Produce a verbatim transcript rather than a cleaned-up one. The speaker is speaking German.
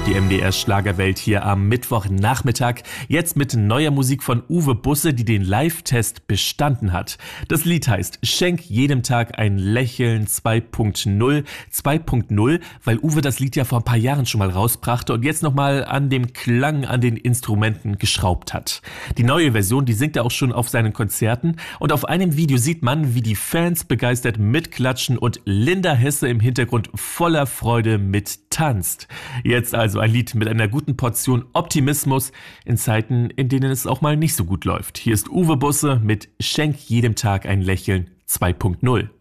die M D R-Schlagerwelt hier am Mittwochnachmittag. Jetzt mit neuer Musik von Uwe Busse, die den Live-Test bestanden hat. Das Lied heißt Schenk jedem Tag ein Lächeln zwei Punkt null. zwei Punkt null, weil Uwe das Lied ja vor ein paar Jahren schon mal rausbrachte und jetzt nochmal an dem Klang, an den Instrumenten geschraubt hat. Die neue Version, die singt er auch schon auf seinen Konzerten. Und auf einem Video sieht man, wie die Fans begeistert mitklatschen und Linda Hesse im Hintergrund voller Freude mittanzt. Jetzt also ein Lied mit einer guten Portion Optimismus in Zeiten, in denen es auch mal nicht so gut läuft. Hier ist Uwe Busse mit Schenk jedem Tag ein Lächeln zwei Punkt null.